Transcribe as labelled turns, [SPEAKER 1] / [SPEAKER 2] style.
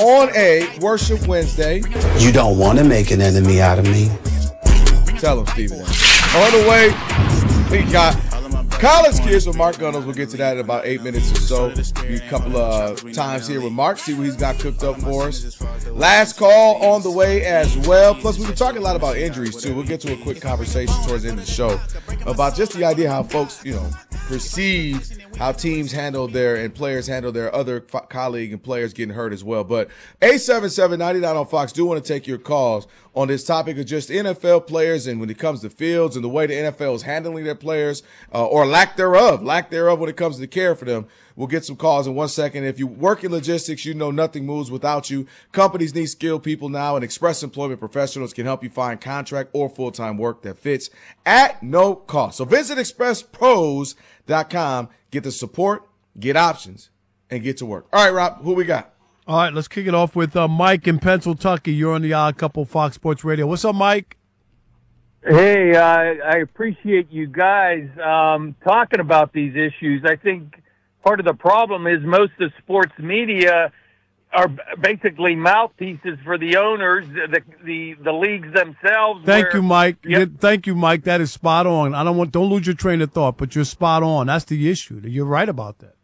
[SPEAKER 1] on a Worship Wednesday.
[SPEAKER 2] You don't want to make an enemy out of me.
[SPEAKER 1] Tell him, Stephen. On the way, we got College Kids with Mark Gunnels. We'll get to that in about 8 minutes or so. Be a couple of times here with Mark, see what he's got cooked up for us. Last call on the way as well. Plus, we've been talking a lot about injuries, too. We'll get to a quick conversation towards the end of the show about just the idea how folks, perceive how teams handle and players handle their other colleague and players getting hurt as well. But 877-99 on Fox, do want to take your calls on this topic of just NFL players and when it comes to fields and the way the NFL is handling their players or lack thereof when it comes to care for them. We'll get some calls in 1 second. If you work in logistics, you know nothing moves without you. Companies need skilled people now, and Express Employment Professionals can help you find contract or full-time work that fits at no cost. So visit expresspros.com, get the support, get options, and get to work. All right, Rob, who we got?
[SPEAKER 3] All right, let's kick it off with Mike in Pennsylvania. You're on the Odd Couple Fox Sports Radio. What's up, Mike?
[SPEAKER 4] Hey, I appreciate you guys talking about these issues. I think part of the problem is most of sports media are basically mouthpieces for the owners, the leagues themselves.
[SPEAKER 3] Thank you, Mike. Thank you, Mike. That is spot on. Don't lose your train of thought, but you're spot on. That's the issue. You're right about that.